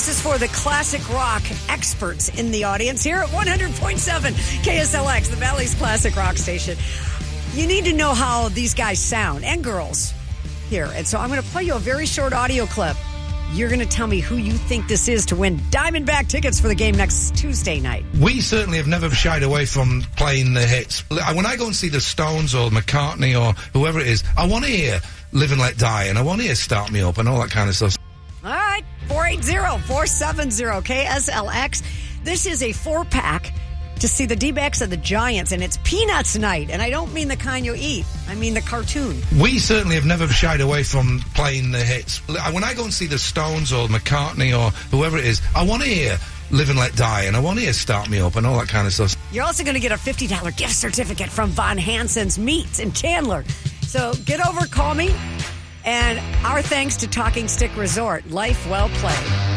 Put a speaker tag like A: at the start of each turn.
A: This is for the classic rock experts in the audience here at 100.7 KSLX, the Valley's classic rock station. You need to know how these guys sound, and girls, here. And so I'm going to play you a very short audio clip. You're going to tell me who you think this is to win Diamondback tickets for the game next Tuesday night.
B: We certainly have never shied away from playing the hits. When I go and see the Stones or McCartney or whoever it is, I want to hear Live and Let Die, and I want to hear Start Me Up and all that kind of stuff.
A: All right, 480-470-KSLX. This is a 4-pack to see the D-backs and the Giants, and it's Peanuts night. And I don't mean the kind you eat. I mean the cartoon.
B: We certainly have never shied away from playing the hits. When I go and see the Stones or McCartney or whoever it is, I want to hear Live and Let Die, and I want to hear Start Me Up and all that kind of stuff.
A: You're also going to get a $50 gift certificate from Von Hansen's Meats in Chandler. So get over, call me. And our thanks to Talking Stick Resort. Life well played.